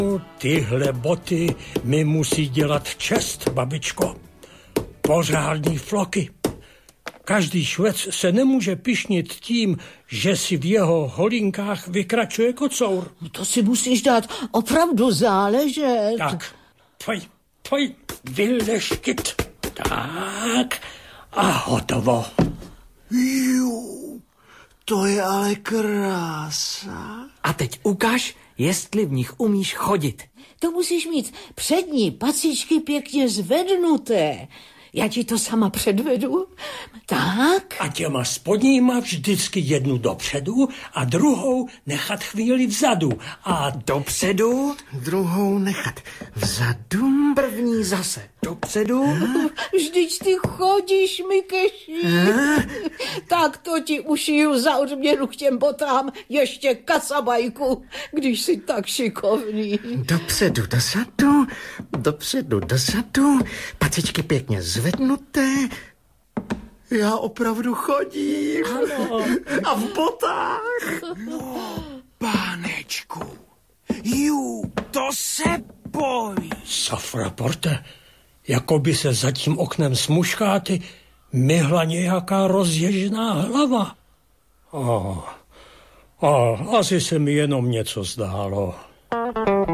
Tyhle boty mi musí dělat čest, babičko. Pořádný floky. Každý švec se nemůže pyšnit tím, že si v jeho holinkách vykračuje kocour. To si musíš dát opravdu záležet. Tak, pojď, vyleštit. Tak, a hotovo. To je ale krása. A teď ukaž, jestli v nich umíš chodit. To musíš mít přední pacičky pěkně zvednuté. Já ti to sama předvedu. Tak. A těma spodníma vždycky jednu dopředu a druhou nechat chvíli vzadu. A Dopředu, Druhou nechat vzadu. první zase dopředu. Vždyť ty chodíš, Mikeši. Tak to ti ušiju za odměnu k těm botám ještě kasabajku, když jsi tak šikovný. Dopředu, dozadu, dopředu, dozadu, pacičky pěkně zvednuté. Já opravdu chodím. ano, A v botách. Pánečku, to se bojí. Safraporte, jako by se za tím oknem smuškáty myhla nějaká rozježená hlava. Asi se mi jenom něco zdálo.